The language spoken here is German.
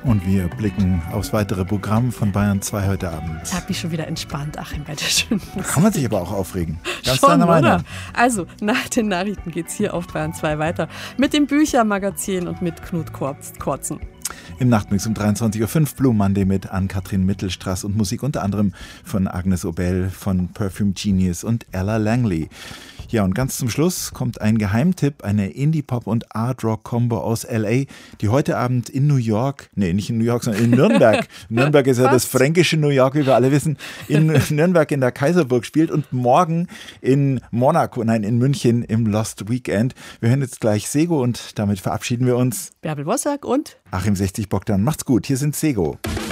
Und wir blicken aufs weitere Programm von Bayern 2 heute Abend. Ich habe mich schon wieder entspannt, Achim, bei der schönen Musik. Kann man sich aber auch aufregen. Ganz schon, deiner Meinung. oder? Also, nach den Nachrichten geht's hier auf Bayern 2 weiter. Mit dem Büchermagazin und mit Knut Kortzen. Im Nachtmix um 23.05 Uhr Blue Monday mit Ann-Kathrin Mittelstraß und Musik unter anderem von Agnes Obel, von Perfume Genius und Ella Langley. Ja, und ganz zum Schluss kommt ein Geheimtipp, eine Indie-Pop- und Art-Rock-Kombo aus L.A., die heute Abend in New York, nicht in New York, sondern in Nürnberg. Nürnberg ist ja das fränkische New York, wie wir alle wissen, in Nürnberg in der Kaiserburg spielt und morgen in München im Lost Weekend. Wir hören jetzt gleich Sego und damit verabschieden wir uns. Bärbel Wossack und Achim 60 Bogdan. Macht's gut, hier sind Sego.